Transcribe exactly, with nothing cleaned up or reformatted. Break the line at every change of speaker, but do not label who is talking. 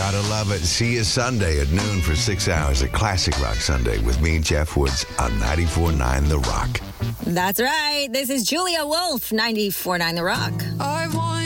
Gotta love it. See you Sunday at noon for six hours at Classic Rock Sunday with me, Jeff Woods, on ninety-four point nine The Rock.
That's right. This is Julia Wolf, ninety-four point nine The Rock.
I